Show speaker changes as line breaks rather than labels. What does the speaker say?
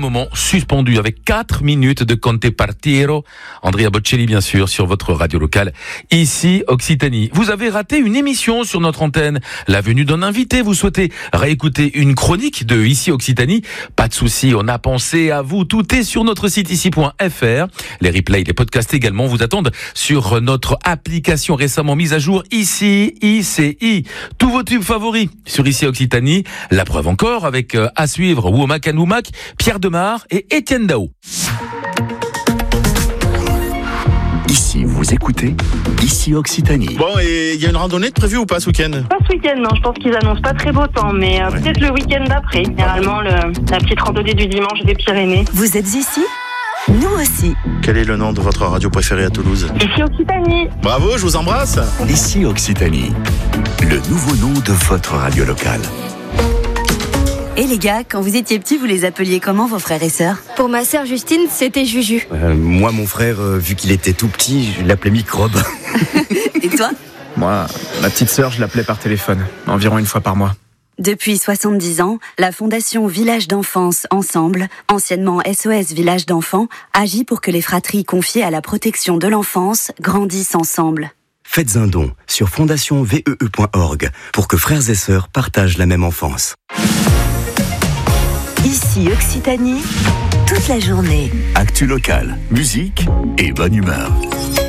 moment suspendu avec 4 minutes de Conte Partiero. Andrea Bocelli, bien sûr, sur votre radio locale, ici Occitanie. Vous avez raté une émission sur notre antenne, la venue d'un invité. Vous souhaitez réécouter une chronique de Ici Occitanie? Pas de souci, on a pensé à vous. Tout est sur notre site ici.fr. Les replays, les podcasts également vous attendent sur notre application récemment mise à jour, Ici ICI. Tous vos tubes favoris sur Ici Occitanie. La preuve encore avec à suivre Womack and Womack, Pierre Demar et Étienne Dao.
Ici, vous écoutez Ici Occitanie.
Bon, et il y a une randonnée de prévue ou pas ce week-end?
Pas ce week-end, non. Je pense qu'ils annoncent pas très beau temps, mais peut-être le week-end d'après. Généralement, la petite randonnée du dimanche des Pyrénées.
Vous êtes ici? Nous aussi.
Quel est le nom de votre radio préférée à Toulouse?
Ici Occitanie.
Bravo, je vous embrasse.
Ici Occitanie, le nouveau nom de votre radio locale.
Et les gars, quand vous étiez petits, vous les appeliez comment, vos frères et sœurs?
Pour ma sœur Justine, c'était Juju.
Moi, mon frère, vu qu'il était tout petit, je l'appelais Microbe.
Et toi?
Moi, ma petite sœur, je l'appelais par téléphone, environ une fois par mois.
Depuis 70 ans, la Fondation Village d'Enfance Ensemble, anciennement SOS Village d'Enfants, agit pour que les fratries confiées à la protection de l'enfance grandissent ensemble.
Faites un don sur fondationvee.org pour que frères et sœurs partagent la même enfance.
Ici Occitanie, toute la journée.
Actu locale, musique et bonne humeur.